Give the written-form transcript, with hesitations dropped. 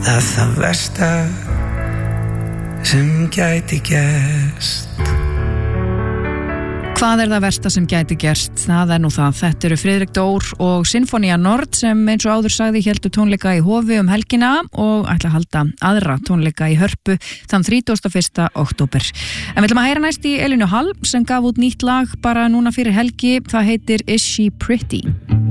að það versta sem gæti gerst. Hvað það versta sem gæti gerst? Það nú það. Þetta eru Friðrik Dór og Sinfonía Nord sem eins og áður sagði héldu tónleika í Hofi helgina og ætla að halda aðra tónleika í Hörpu þann 31. október. En við ætlum að heyra næst í Elínu Hall sem gaf út nýtt lag bara núna fyrir helgi. Það heitir Is She Pretty?